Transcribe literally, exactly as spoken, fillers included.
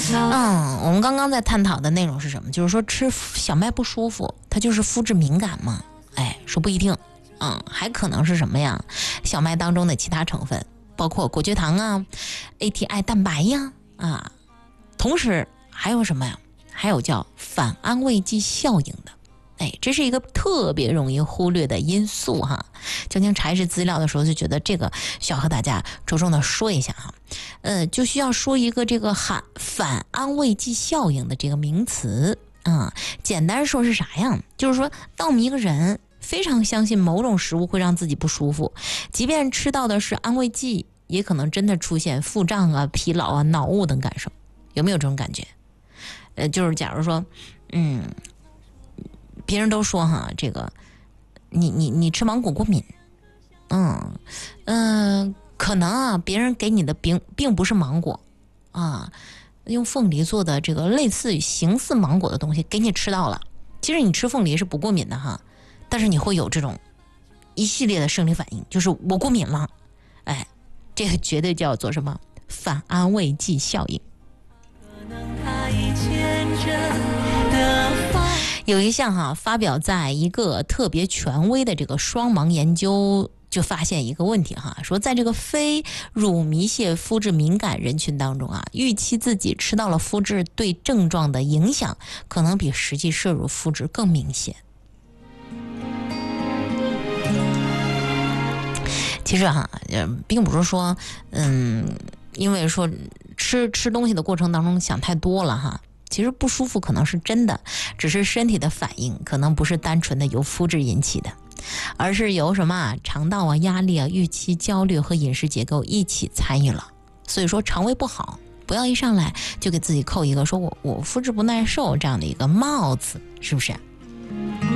嗯，我们刚刚在探讨的内容是什么？就是说吃小麦不舒服，它就是肤质敏感吗？哎，说不一定。嗯，还可能是什么呀？小麦当中的其他成分，包括果蔗糖啊、A T I 蛋白呀啊，同时还有什么呀？还有叫反安慰剂效应的。哎，这是一个特别容易忽略的因素哈。江江查一些资料的时候就觉得这个需要和大家着重的说一下哈。呃，就需要说一个这个反反安慰剂效应的这个名词啊。简单说是啥样？就是说，当我们一个人非常相信某种食物会让自己不舒服，即便吃到的是安慰剂，也可能真的出现腹胀啊、疲劳啊、脑雾等感受。有没有这种感觉？呃，就是假如说，嗯。别人都说哈，这个你你你吃芒果过敏，嗯嗯、呃，可能啊，别人给你的并并不是芒果啊，用凤梨做的这个类似形似芒果的东西给你吃到了。其实你吃凤梨是不过敏的哈，但是你会有这种一系列的生理反应，就是我过敏了。哎，这个绝对叫做什么反安慰剂效应。有一项哈、啊、发表在一个特别权威的这个双盲研究，就发现一个问题哈，说在这个非乳糜泻肤质敏感人群当中啊，预期自己吃到了肤质对症状的影响，可能比实际摄入肤质更明显。其实哈、啊，并不是说，嗯，因为说吃吃东西的过程当中想太多了哈。其实不舒服可能是真的，只是身体的反应可能不是单纯的由肤质引起的，而是由什么啊肠道啊、压力啊、预期、焦虑和饮食结构一起参与了。所以说肠胃不好，不要一上来就给自己扣一个说我我肤质不耐受这样的一个帽子，是不是？